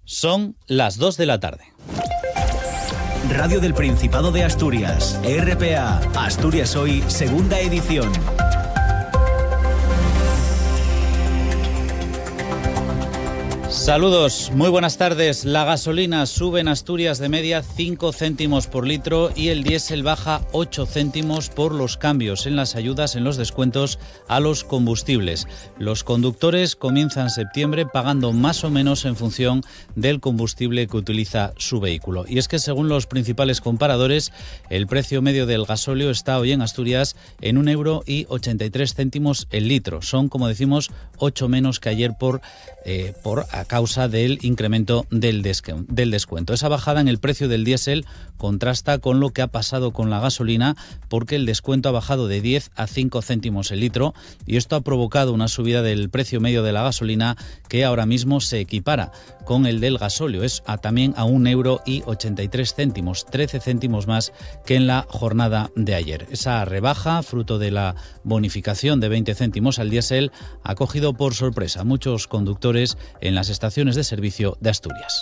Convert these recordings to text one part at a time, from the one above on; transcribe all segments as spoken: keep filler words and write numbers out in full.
Son las dos de la tarde. Radio del Principado de Asturias, R P A, Asturias Hoy, segunda edición. Saludos, muy buenas tardes. La gasolina sube en Asturias de media cinco céntimos por litro y el diésel baja ocho céntimos por los cambios en las ayudas, en los descuentos a los combustibles. Los conductores comienzan septiembre pagando más o menos en función del combustible que utiliza su vehículo. Y es que según los principales comparadores, el precio medio del gasóleo está hoy en Asturias en un euro y ochenta y tres céntimos el litro. Son, como decimos, ocho menos que ayer por, eh, por a causa del incremento del, descu- del descuento. Esa bajada en el precio del diésel contrasta con lo que ha pasado con la gasolina, porque el descuento ha bajado de diez a cinco céntimos el litro y esto ha provocado una subida del precio medio de la gasolina que ahora mismo se equipara con el del gasóleo. Es a, también a un euro y ochenta y tres céntimos, trece céntimos más que en la jornada de ayer. Esa rebaja, fruto de la bonificación de veinte céntimos al diésel, ha cogido por sorpresa a muchos conductores en las estaciones de servicio de Asturias.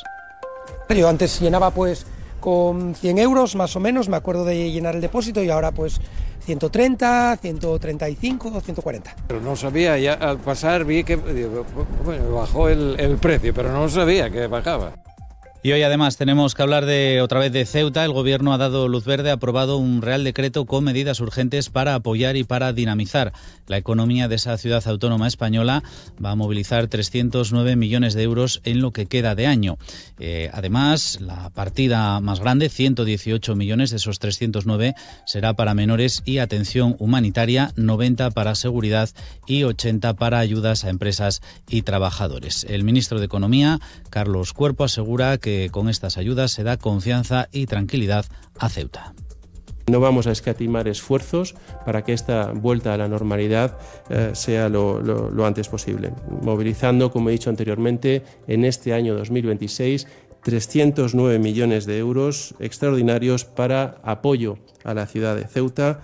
Yo antes llenaba pues con cien euros más o menos, me acuerdo de llenar el depósito, y ahora pues ciento treinta, ciento treinta y cinco, ciento cuarenta. Pero no sabía, ya al pasar vi que digo, bueno, bajó el, el precio, pero no sabía que bajaba. Y hoy además tenemos que hablar de otra vez de Ceuta. El Gobierno ha dado luz verde, ha aprobado un Real Decreto con medidas urgentes para apoyar y para dinamizar la economía de esa ciudad autónoma española. Va a movilizar trescientos nueve millones de euros en lo que queda de año. Eh, además, la partida más grande, ciento dieciocho millones de esos trescientos nueve, será para menores y atención humanitaria, noventa para seguridad y ochenta para ayudas a empresas y trabajadores. El ministro de Economía, Carlos Cuerpo, asegura que con estas ayudas se da confianza y tranquilidad a Ceuta. No vamos a escatimar esfuerzos para que esta vuelta a la normalidad eh, sea lo, lo, lo antes posible, movilizando, como he dicho anteriormente, en este año dos mil veintiséis trescientos nueve millones de euros extraordinarios para apoyo a la ciudad de Ceuta.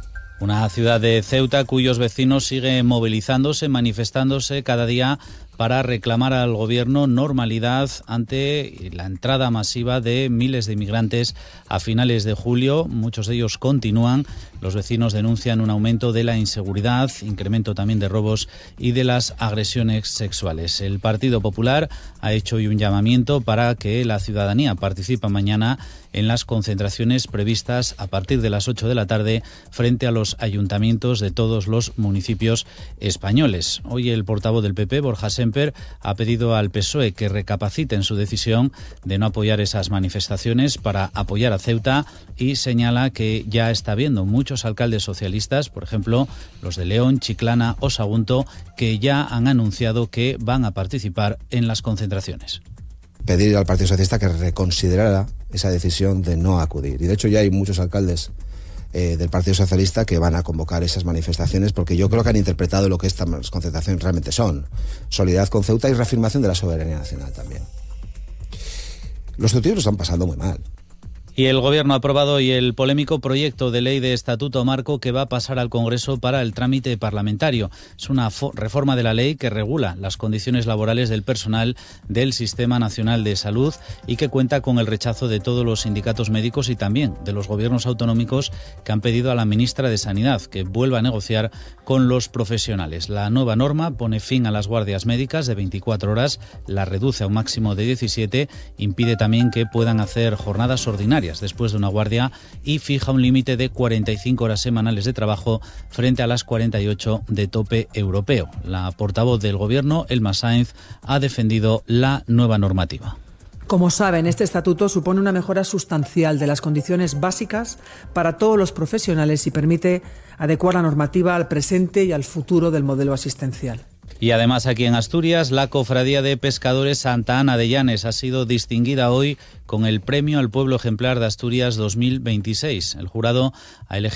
Una ciudad de Ceuta cuyos vecinos siguen movilizándose, manifestándose cada día para reclamar al Gobierno normalidad ante la entrada masiva de miles de inmigrantes a finales de julio. Muchos de ellos continúan. Los vecinos denuncian un aumento de la inseguridad, incremento también de robos y de las agresiones sexuales. El Partido Popular ha hecho hoy un llamamiento para que la ciudadanía participe mañana en las concentraciones previstas a partir de las ocho de la tarde frente a los ayuntamientos de todos los municipios españoles. Hoy el portavoz del P P, Borja Semper, ha pedido al P S O E que recapacite en su decisión de no apoyar esas manifestaciones para apoyar a Ceuta, y señala que ya está viendo muchos alcaldes socialistas, por ejemplo los de León, Chiclana o Sagunto, que ya han anunciado que van a participar en las concentraciones. Pedir al Partido Socialista que reconsiderara esa decisión de no acudir. Y de hecho ya hay muchos alcaldes eh, del Partido Socialista que van a convocar esas manifestaciones, porque yo creo que han interpretado lo que estas concentraciones realmente son: solidaridad con Ceuta y reafirmación de la soberanía nacional también. Los ceutíes lo están pasando muy mal. Y el Gobierno ha aprobado hoy el polémico proyecto de ley de Estatuto Marco que va a pasar al Congreso para el trámite parlamentario. Es una reforma de la ley que regula las condiciones laborales del personal del Sistema Nacional de Salud y que cuenta con el rechazo de todos los sindicatos médicos y también de los gobiernos autonómicos, que han pedido a la ministra de Sanidad que vuelva a negociar con los profesionales. La nueva norma pone fin a las guardias médicas de veinticuatro horas, la reduce a un máximo de diecisiete, impide también que puedan hacer jornadas ordinarias después de una guardia y fija un límite de cuarenta y cinco horas semanales de trabajo frente a las cuarenta y ocho de tope europeo. La portavoz del Gobierno, Elma Sáenz, ha defendido la nueva normativa. Como saben, este estatuto supone una mejora sustancial de las condiciones básicas para todos los profesionales y permite adecuar la normativa al presente y al futuro del modelo asistencial. Y además aquí en Asturias, la Cofradía de Pescadores Santa Ana de Llanes ha sido distinguida hoy con el Premio al Pueblo Ejemplar de Asturias dos mil veintiséis. El jurado ha elegido